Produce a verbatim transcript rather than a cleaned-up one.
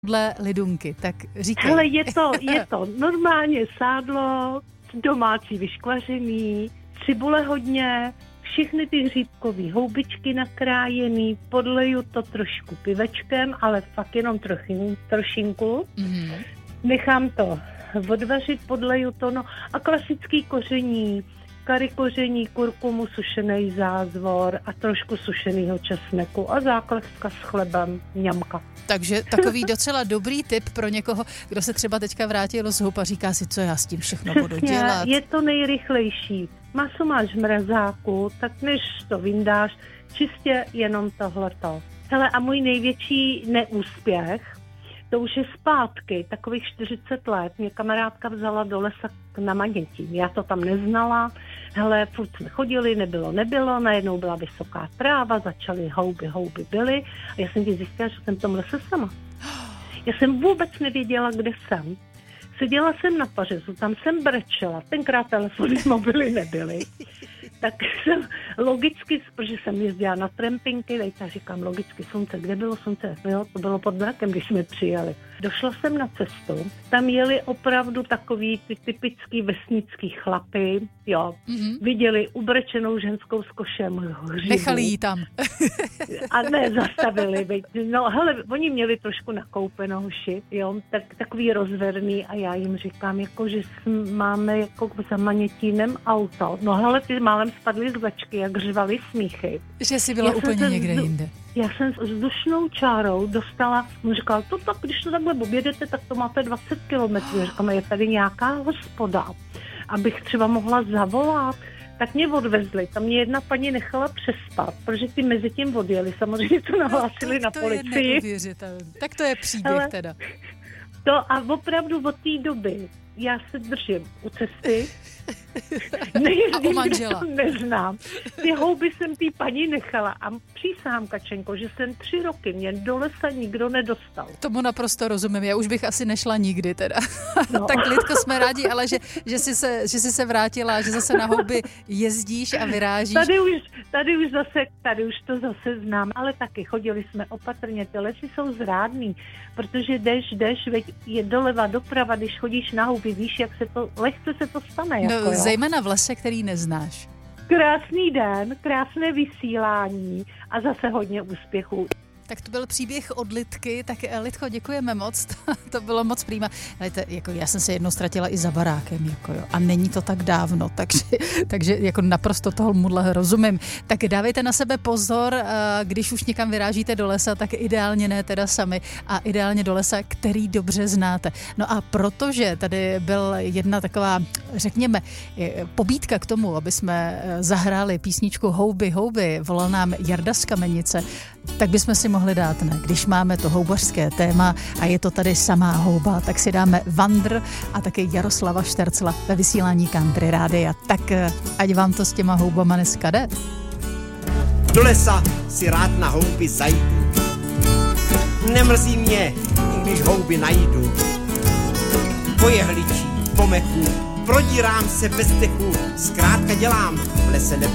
Dle Lidunky, tak říkej. Hele, je to, je to normálně sádlo, domácí vyškvařený, cibule hodně, všechny ty hříbkový houbičky nakrájený, podleju to trošku pivečkem, ale fakt jenom trochin, trošinku. Mm-hmm. Nechám to odvařit, podleju to, no a klasický koření, kary koření, kurkumu, sušený zázvor a trošku sušenýho česneku a zákleska s chlebem, mňamka. Takže takový docela dobrý tip pro někoho, kdo se třeba teďka vrátil z hub a říká si, co já s tím všechno Přesně, budu dělat. Je to nejrychlejší. Maso máš v mrazáku, tak než to vyndáš, čistě jenom tohleto. Hele, a můj největší neúspěch, to už je zpátky, takových čtyřicet let, mě kamarádka vzala do lesa na Manětí. Já to tam neznala, hele, furt jsme chodili, nebylo, nebylo, najednou byla vysoká tráva, začaly houby, houby byly a já jsem ti zjistila, že jsem v tom lese sama. Já jsem vůbec nevěděla, kde jsem. Seděla jsem na pařezu, tam jsem brečela, tenkrát telefony, mobily nebyly. Tak jsem logicky, protože jsem jezdila na trampinky, tak říkám logicky slunce, kde bylo slunce? No jo, to bylo pod mrakem, když jsme přijeli. Došla jsem na cestu, tam jeli opravdu takový ty typický vesnický chlapy, jo, mm-hmm. Viděli ubrečenou ženskou s košem hříbu. Nechali jí tam. A ne, zastavili, veď. No hele, oni měli trošku nakoupeno hoši, jo, tak, takový rozverný a já jim říkám, jako, že máme jako za Manětínem auto. No hele, ty málem spadly z vlečky, jak řvaly smíchy. Že jsi byla já úplně někde vzdu- jinde. Já jsem s vzdušnou čárou dostala, on říkal, to tak, když to takhle objedete, tak to máte dvacet kilometrů. Já říkám, je tady nějaká hospoda, abych třeba mohla zavolat. Tak mě odvezli, tam mě jedna paní nechala přespat, protože ty mezi tím odjeli, samozřejmě to nahlásili no, na to policii. Je neuvěřitelné. Tak to je příběh ale teda. To a opravdu od té doby já se držím u cesty, nejezdím, kde to neznám. Ty houby jsem tý paní nechala a přísahám, Kačenko, že jsem tři roky mě do lesa nikdo nedostal. Tomu naprosto rozumím, já už bych asi nešla nikdy teda. No. Tak Lidko, jsme rádi, ale že, že, jsi se, že jsi se vrátila, že zase na houby jezdíš a vyrážíš. Tady už, tady už zase, tady už to zase znám, ale taky chodili jsme opatrně, ty lesy jsou zrádný, protože jdeš, jdeš, veď je doleva, doprava, když chodíš na houby, víš, jak se to, lehce se to stane. No, jako, zejména v lese, který neznáš. Krásný den, krásné vysílání a zase hodně úspěchů. Tak to byl příběh od Lidky, tak Lidko, děkujeme moc, to bylo moc prýma. Hejte, jako já jsem se jednou ztratila i za barákem, jako jo, a není to tak dávno, takže, takže jako naprosto toho mudle rozumím. Tak dávejte na sebe pozor, když už někam vyrážíte do lesa, tak ideálně ne teda sami a ideálně do lesa, který dobře znáte. No a protože tady byl jedna taková, řekněme, pobídka k tomu, aby jsme zahráli písničku Houby, houby, volal nám Jarda z Kamenice, tak bychom si mohli dát, ne? Když máme to houbařské téma a je to tady samá houba, tak si dáme Vandr a taky Jaroslava Štercla ve vysílání Country Rádia. Tak ať vám to s těma houbama dneska jde. Do lesa si rád na houby zajdu. Nemrzí mě, i když houby najdu. Po jehličí, po mechu, prodírám se bez dechu, zkrátka dělám v lese